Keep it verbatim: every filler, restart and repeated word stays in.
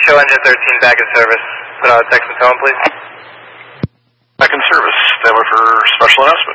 show engine thirteen back in service. Put out a text and tone, please. Back in service. Stand by for special announcement.